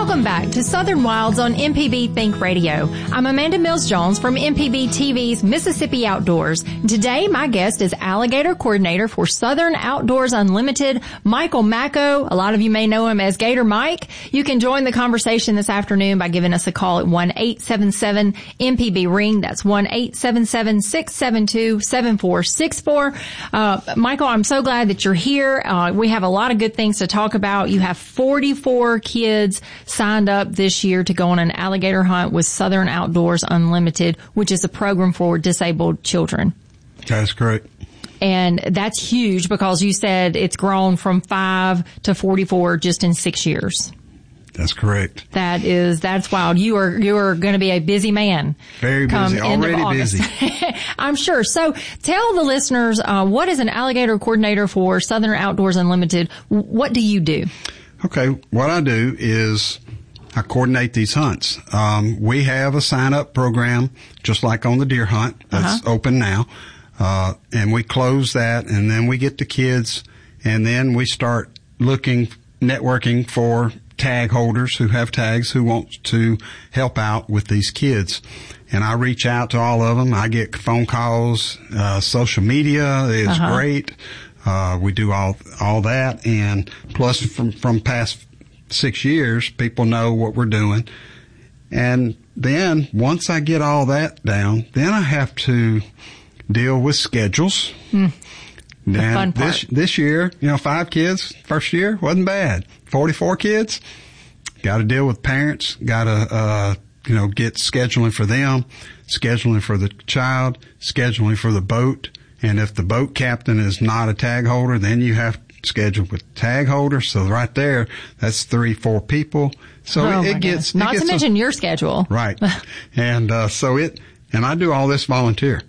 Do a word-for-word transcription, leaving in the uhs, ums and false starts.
Welcome back to Southern Wilds on M P B Think Radio. I'm Amanda Mills-Jones from M P B T V's Mississippi Outdoors. Today, my guest is Alligator Coordinator for Southern Outdoors Unlimited, Michael Macko. A lot of you may know him as Gator Mike. You can join the conversation this afternoon by giving us a call at one eight seven seven M P B ring. That's one eight seven seven six seven two seven four six four. Uh, Michael, I'm so glad that you're here. Uh, we have a lot of good things to talk about. You have forty-four kids signed up this year to go on an alligator hunt with Southern Outdoors Unlimited, which is a program for disabled children. That's correct. And that's huge because you said it's grown from five to forty-four just in six years. That's correct. That is, that's wild. You are, you are going to be a busy man. Very busy. Already busy. I'm sure. So tell the listeners, uh, what is an alligator coordinator for Southern Outdoors Unlimited? What do you do? Okay. What I do is I coordinate these hunts. Um, we have a sign-up program just like on the deer hunt that's uh-huh. open now. Uh, and we close that and then we get the kids and then we start looking, networking for tag holders who have tags who want to help out with these kids. And I reach out to all of them. I get phone calls, uh, social media is uh-huh. great. Uh, we do all, all that. And plus from, from past six years, people know what we're doing. And then once I get all that down, then I have to deal with schedules. Hmm. The and fun part. this, this year, you know, five kids, first year wasn't bad. forty-four kids, got to deal with parents, got to, uh, you know, get scheduling for them, scheduling for the child, scheduling for the boat. And if the boat captain is not a tag holder, then you have to schedule with tag holders. So right there, that's three, four people. So oh it, it gets, not it gets to mention a, your schedule. Right. And, uh, so it, and I do all this volunteer.